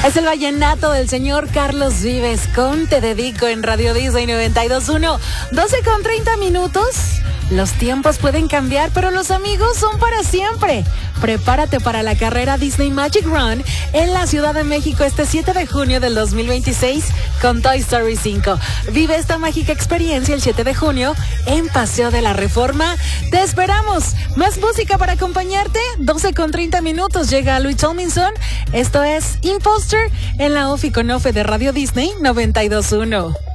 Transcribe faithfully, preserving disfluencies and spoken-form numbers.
Es el vallenato del señor Carlos Vives con Te Dedico en Radio Disney noventa y dos punto uno. doce con treinta minutos. Los tiempos pueden cambiar, pero los amigos son para siempre. Prepárate para la carrera Disney Magic Run en la Ciudad de México este siete de junio del dos mil veintiséis con Toy Story cinco. Vive esta mágica experiencia el siete de junio en Paseo de la Reforma. ¡Te esperamos! Más música para acompañarte. doce con treinta minutos llega Louis Tomlinson. Esto es Imposter en la Ofi con Ofe de Radio Disney noventa y dos punto uno.